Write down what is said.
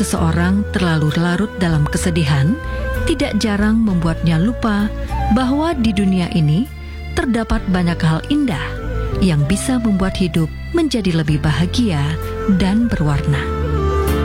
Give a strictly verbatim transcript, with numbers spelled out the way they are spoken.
Seseorang terlalu larut dalam kesedihan tidak jarang membuatnya lupa bahwa di dunia ini terdapat banyak hal indah yang bisa membuat hidup menjadi lebih bahagia dan berwarna.